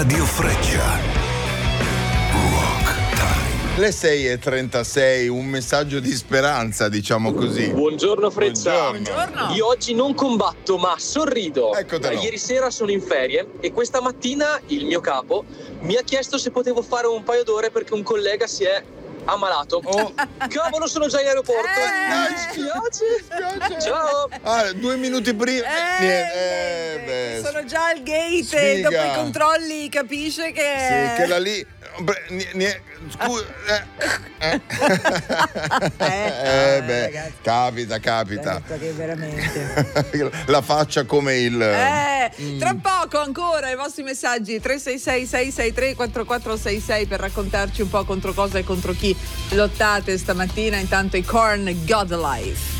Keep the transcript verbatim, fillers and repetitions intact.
Radio Freccia. Le sei e trentasei, un messaggio di speranza, diciamo così. Buongiorno Freccia. Buongiorno. Io oggi non combatto, ma sorrido. Eccotelo. Eh, Ieri sera sono in ferie e questa mattina il mio capo mi ha chiesto se potevo fare un paio d'ore perché un collega si è ammalato. Oh. Cavolo, sono già in aeroporto. Eh. Mi dispiace. Ciao. Ah, due minuti prima. Eh, Niente, eh, beh, sono già al gate, sfiga. dopo i controlli capisce che... Sì, che da lì. Beh, nie- Scusa. Eh, Eh, eh, beh, ragazzi. capita, capita. Certo che veramente. La faccia come il. Eh, Mm. tra poco ancora i vostri messaggi tre sei sei sei sei tre quattro quattro sei sei per raccontarci un po' contro cosa e contro chi lottate stamattina. Intanto i Korn God Life.